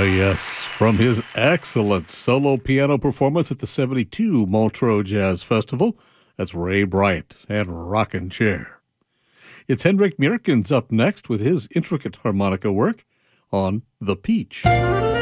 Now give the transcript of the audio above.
Yes, from his excellent solo piano performance at the 72 Montreux Jazz Festival, that's Ray Bryant and Rockin' Chair. It's Hendrik Meerkens up next with his intricate harmonica work on The Peach.